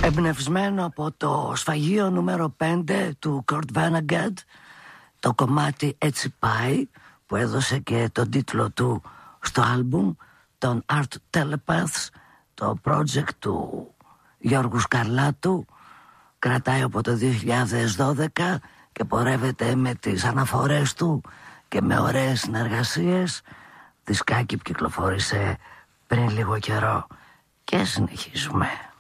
Εμπνευσμένο από το σφαγείο νούμερο 5 του Kurt Vonnegut, το κομμάτι «Έτσι πάει», που έδωσε και τον τίτλο του στο άλμπουμ, τον Art Telepaths, το project του Γιώργου Σκαρλάτου, κρατάει από το 2012 και πορεύεται με τις αναφορές του και με ωραίες συνεργασίες. Δισκάκι που κυκλοφόρησε πριν λίγο καιρό. Και συνεχίζουμε.